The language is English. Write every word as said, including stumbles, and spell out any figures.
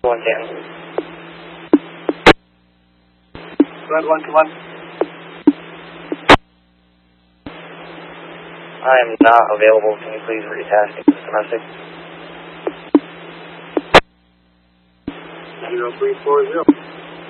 One ten. Red one two one. I am not available. Can you please retask it to domestic? Zero three four zero.